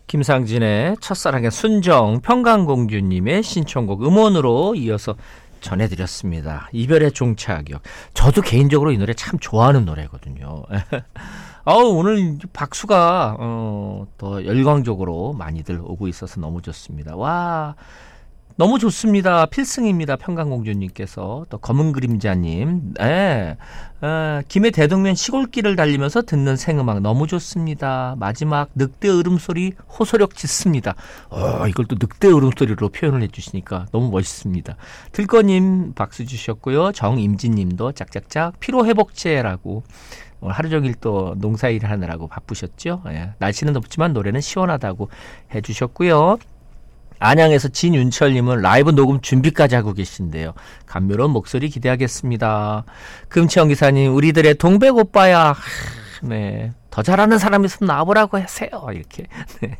김상진의 첫사랑의 순정, 평강공주님의 신청곡 음원으로 이어서 전해드렸습니다. 이별의 종착역. 저도 개인적으로 이 노래 참 좋아하는 노래거든요. 오늘 박수가 더 열광적으로 많이들 오고 있어서 너무 좋습니다. 와, 너무 좋습니다. 필승입니다. 평강공주님께서. 또 검은 그림자님. 김해 대동면 시골길을 달리면서 듣는 생음악 너무 좋습니다. 마지막 늑대 울음소리 호소력 짙습니다. 이걸 또 늑대 울음소리로 표현을 해주시니까 너무 멋있습니다. 들꺼님 박수 주셨고요. 정임진님도 짝짝짝 피로회복제라고 오늘 하루 종일 또 농사일을 하느라고 바쁘셨죠. 날씨는 덥지만 노래는 시원하다고 해주셨고요. 안양에서 진윤철님은 라이브 녹음 준비까지 하고 계신데요. 감미로운 목소리 기대하겠습니다. 금치영 기사님, 우리들의 동백 오빠야. 네, 더 잘하는 사람 있으면 나와보라고 하세요. 이렇게. 네.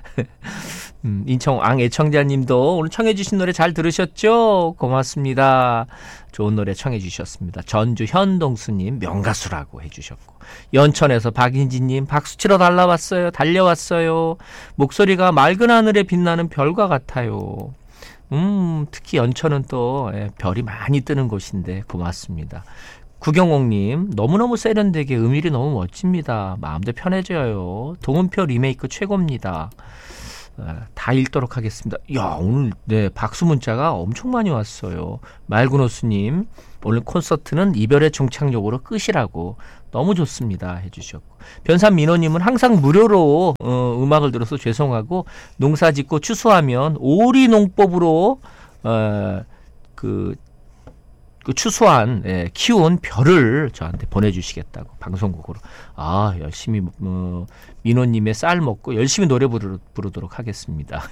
인천 애청자님도 오늘 청해 주신 노래 잘 들으셨죠? 고맙습니다. 좋은 노래 청해 주셨습니다. 전주 현동수님 명가수라고 해주셨고, 연천에서 박인지님 박수 치러 달려왔어요. 목소리가 맑은 하늘에 빛나는 별과 같아요. 특히 연천은 또 별이 많이 뜨는 곳인데 고맙습니다. 구경옥님, 너무너무 세련되게 음일이 너무 멋집니다. 마음도 편해져요. 동은표 리메이크 최고입니다. 다 읽도록 하겠습니다. 야, 오늘 박수 문자가 엄청 많이 왔어요. 맑은호수님, 오늘 콘서트는 이별의 종착역으로 끝이라고 너무 좋습니다 해주셨고, 변산민호님은 항상 무료로 음악을 들어서 죄송하고 농사짓고 추수하면 오리농법으로 그 추수한 키운 별을 저한테 보내주시겠다고 방송국으로. 열심히 민호님의 쌀 먹고 열심히 노래 부르도록 하겠습니다.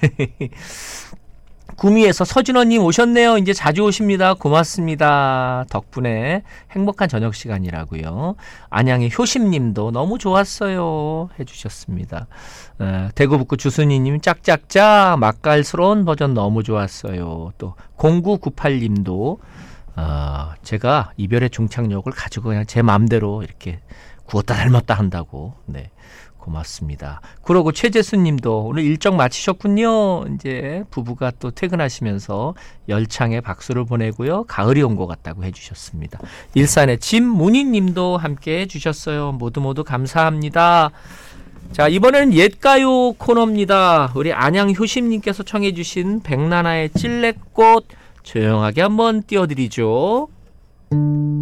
구미에서 서진호님 오셨네요. 이제 자주 오십니다. 고맙습니다. 덕분에 행복한 저녁 시간이라고요. 안양의 효심님도 너무 좋았어요 해주셨습니다. 대구 북구 주순이님 짝짝짝 맛깔스러운 버전 너무 좋았어요. 또 0998님도 제가 이별의 종착역을 가지고 그냥 제 마음대로 이렇게 구웠다 닮았다 한다고. 네, 고맙습니다. 그러고 최재수님도 오늘 일정 마치셨군요. 이제 부부가 또 퇴근하시면서 열창에 박수를 보내고요. 가을이 온 것 같다고 해주셨습니다. 일산의 진문희님도 함께 해주셨어요. 모두 감사합니다. 자, 이번에는 옛가요 코너입니다. 우리 안양 효심님께서 청해주신 백나나의 찔레꽃 조용하게 한번 띄워드리죠.